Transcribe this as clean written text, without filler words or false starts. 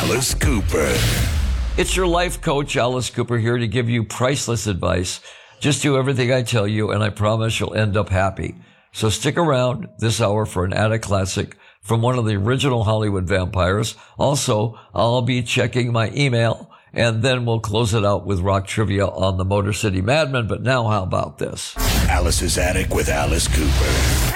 Alice Cooper. It's your life coach, Alice Cooper, here to give you priceless advice. Just do everything I tell you, and I promise you'll end up happy. So stick around this hour for an attic classic from one of the original Hollywood vampires. Also, I'll be checking my email, and then we'll close it out with rock trivia on the Motor City Madmen. But now, how about this? Alice's Attic with Alice Cooper.